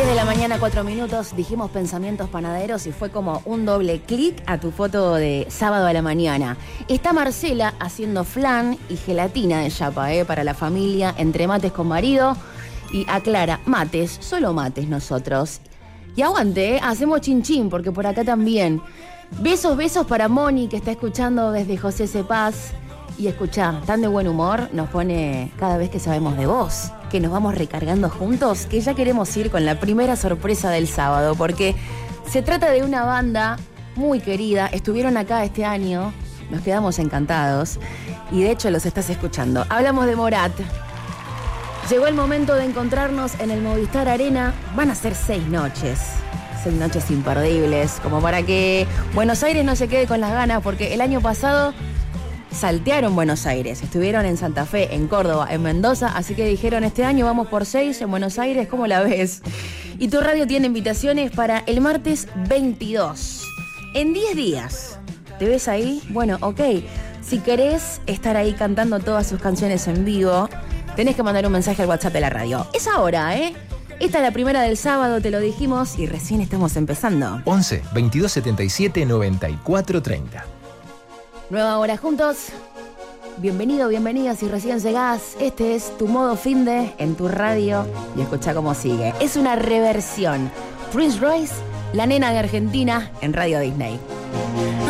10 de la mañana, 4 minutos, dijimos pensamientos panaderos y fue como un doble clic a tu foto de sábado a la mañana. Está Marcela haciendo flan y gelatina de yapa, para la familia, entre mates con marido. Y aclara, mates, solo mates nosotros. Y aguante, hacemos chinchín, porque por acá también. Besos para Moni, que está escuchando desde José Cepaz. Y escuchá, tan de buen humor nos pone cada vez que sabemos de vos, que nos vamos recargando juntos, que ya queremos ir con la primera sorpresa del sábado, porque se trata de una banda muy querida, estuvieron acá este año, nos quedamos encantados, y de hecho los estás escuchando. Hablamos de Morat. Llegó el momento de encontrarnos en el Movistar Arena, van a ser 6 noches. 6 noches imperdibles, como para que Buenos Aires no se quede con las ganas, porque el año pasado saltearon Buenos Aires, estuvieron en Santa Fe, en Córdoba, en Mendoza, así que dijeron este año vamos por 6 en Buenos Aires, ¿cómo la ves? Y tu radio tiene invitaciones para el martes 22, en 10 días. ¿Te ves ahí? Bueno, ok, si querés estar ahí cantando todas sus canciones en vivo, tenés que mandar un mensaje al WhatsApp de la radio. Es ahora, Esta es la primera del sábado, te lo dijimos, y recién estamos empezando. 11 22 77 94 30. Nueva hora juntos. Bienvenido, bienvenida si recién llegás. Este es tu modo finde en tu radio. Y escuchá cómo sigue. Es una reversión. Prince Royce, la nena de Argentina, en Radio Disney.